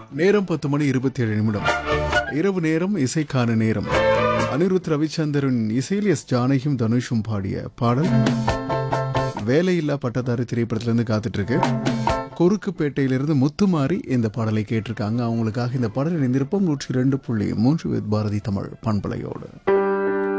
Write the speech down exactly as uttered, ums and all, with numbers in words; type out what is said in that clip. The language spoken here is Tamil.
நேரம் பத்து மணி இருபத்தி ஏழு நிமிடம். இரவு நேரம், இசைக்கான நேரம். அனிருத் ரவிச்சந்திரன் இசையில் எஸ் ஜானகியும் தனுஷும் பாடிய பாடல் வேலையில்லா பட்டதாரி திரைப்படத்திலிருந்து காத்துட்டு இருக்கு. குறுக்குப்பேட்டையிலிருந்து முத்துமாரி இந்த பாடலை கேட்டிருக்காங்க. அவங்களுக்காக இந்த பாடல் இணைந்திருப்போம் நூற்றி ரெண்டு புள்ளி மூன்று பாரதி தமிழ் பண்பலையோடு.